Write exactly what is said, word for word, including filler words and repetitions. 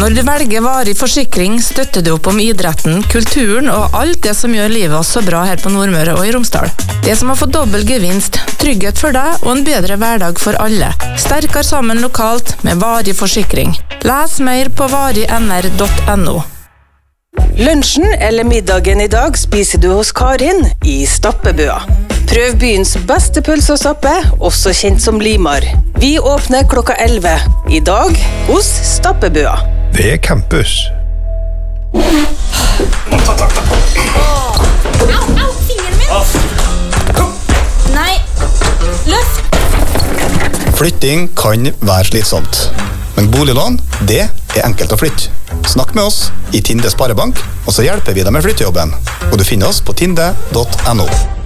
Når du velger varig forsikring, støtter du opp om idretten, kulturen og alt det som gjør livet oss så bra her på Nordmøre og i Romsdal. Det som har fått dobbel gevinst, trygghet for deg og en bedre hverdag for alle. Sterkere sammen lokalt med varig forsikring. Les mer på varig n r punktum no. Lunsjen eller middagen i dag spiser du hos Karin i Stappebøa. Prøv byens beste pølse og stappe, også kjent som Limar. Vi åpner klokka elleve. I dag hos Stappebøa. Det er campus. Takk, takk, takk. Au, au, fingeren min! Kom! Nei, løft! Flytting kan være slitsomt. Men boliglån, det er enkelt å flytte. Snakk med oss i Tinde Sparebank, og så hjelper vi deg med flyttejobben. Og du finner oss på tinde punktum no.